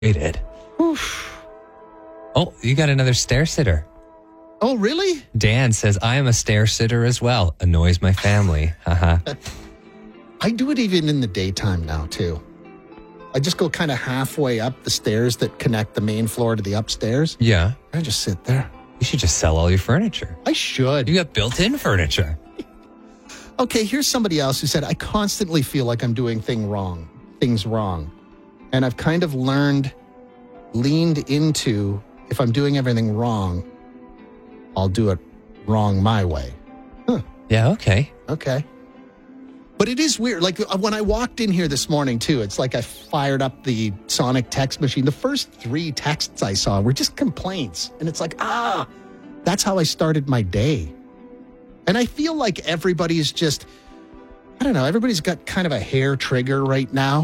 Rated. Oof. Oh, you got another stair sitter. Oh, really? Dan says, I am a stair sitter as well. Annoys my family. Haha. I do it even in the daytime now, too. I just go kind of halfway up the stairs that connect the main floor to the upstairs. Yeah. I just sit there. You should just sell all your furniture. I should. You got built-in furniture. Okay, here's somebody else who said, I constantly feel like I'm doing things wrong. And I've kind of leaned into, if I'm doing everything wrong, I'll do it wrong my way. Huh. Yeah, okay. Okay. But it is weird. Like when I walked in here this morning, too, it's like I fired up the Sonic text machine. The first 3 texts I saw were just complaints. And it's like, that's how I started my day. And I feel like everybody's just, I don't know, everybody's got kind of a hair trigger right now.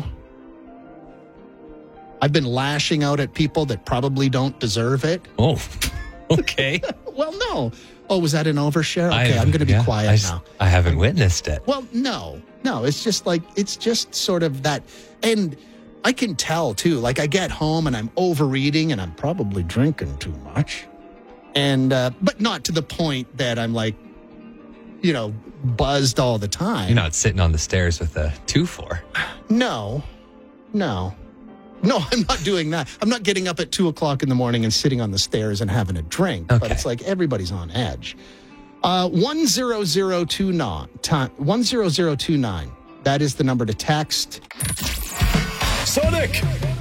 I've been lashing out at people that probably don't deserve it. Oh, okay. Well, no. Oh, was that an overshare? Okay, I'm going to be quiet now. I haven't witnessed it. Well, no. It's just sort of that. And I can tell, too. Like, I get home and I'm overeating and I'm probably drinking too much. And, but not to the point that I'm like, buzzed all the time. You're not sitting on the stairs with a 2-4. No, I'm not doing that. I'm not getting up at 2:00 in the morning and sitting on the stairs and having a drink. Okay. But it's like everybody's on edge. 10029. That is the number to text. Sonic